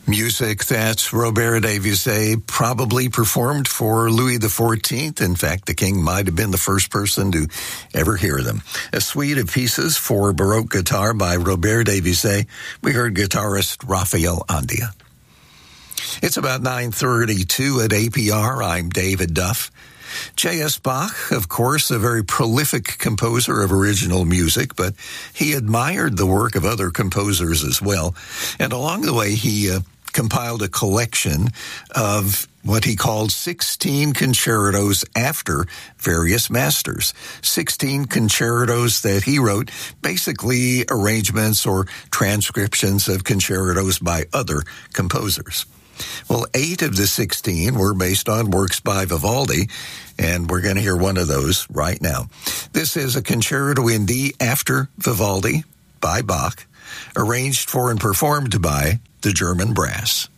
Music that Robert de Vizet probably performed for Louis XIV. In fact, the king might have been the first person to ever hear them. A suite of pieces for Baroque guitar by Robert de Vizet. We heard guitarist Rafael Andia. It's about 9:32 at APR. I'm David Duff. J.S. Bach, of course, a very prolific composer of original music, but he admired the work of other composers as well. And along the way, he compiled a collection of what he called 16 concertos after various masters. 16 concertos that he wrote, basically arrangements or transcriptions of concertos by other composers. Well, 8 of the 16 were based on works by Vivaldi, and we're going to hear one of those right now. This is a concerto in D after Vivaldi by Bach, arranged for and performed by the German Brass.